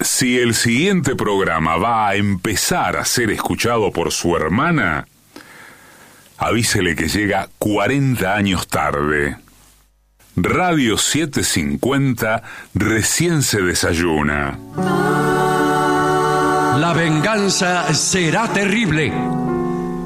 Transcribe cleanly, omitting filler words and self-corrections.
Si el siguiente programa va a empezar a ser escuchado por su hermana, avísele que llega 40 años tarde. Radio 750 recién se desayuna. La venganza será terrible.